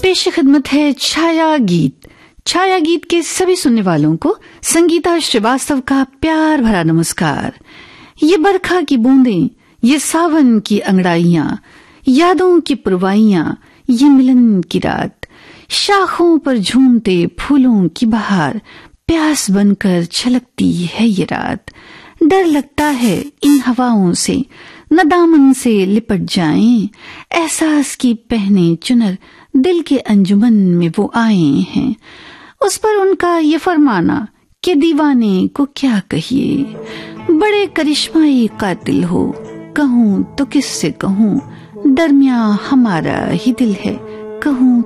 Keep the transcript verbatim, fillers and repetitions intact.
पेश खिदमत है छाया गीत। छाया गीत के सभी सुनने वालों को संगीता श्रीवास्तव का प्यार भरा नमस्कार। ये बरखा की बूंदें, ये सावन की अंगड़ाइयां, यादों की पुरवाइयां, ये मिलन की रात, शाखों पर झूमते फूलों की बहार, प्यास बनकर छलकती है ये रात। डर लगता है इन हवाओं से, न दामन से लिपट जाएं, एहसास की पहने चुनर दिल के अंजुमन में वो आए हैं। उस पर उनका ये फरमाना कि दीवाने को क्या कहिए, बड़े करिश्माई कातिल हो, कहूँ तो किससे कहूँ, दरमिया हमारा ही दिल है, कहूँ